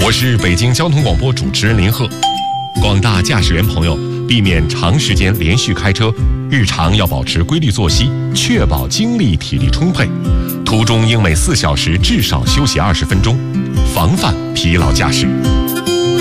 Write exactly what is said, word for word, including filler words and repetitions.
我是北京交通广播主持人林鹤。广大驾驶员朋友，避免长时间连续开车，日常要保持规律作息，确保精力体力充沛。途中应每四小时至少休息二十分钟，防范疲劳驾驶。